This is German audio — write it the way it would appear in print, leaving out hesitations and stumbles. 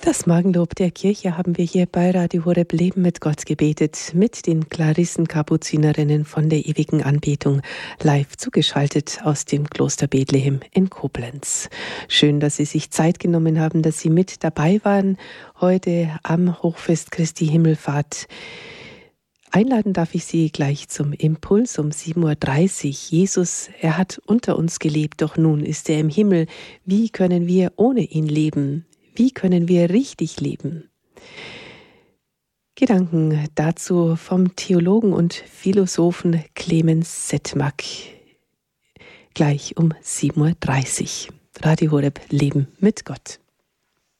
Das Morgenlob der Kirche haben wir hier bei Radio Horeb Leben mit Gott gebetet, mit den Klarissen-Kapuzinerinnen von der ewigen Anbetung, live zugeschaltet aus dem Kloster Bethlehem in Koblenz. Schön, dass Sie sich Zeit genommen haben, dass Sie mit dabei waren, heute am Hochfest Christi Himmelfahrt. Einladen darf ich Sie gleich zum Impuls um 7.30 Uhr. Jesus, er hat unter uns gelebt, doch nun ist er im Himmel. Wie können wir ohne ihn leben? Wie können wir richtig leben? Gedanken dazu vom Theologen und Philosophen Clemens Sedmak. Gleich um 7.30 Uhr. Radio Horeb Leben mit Gott.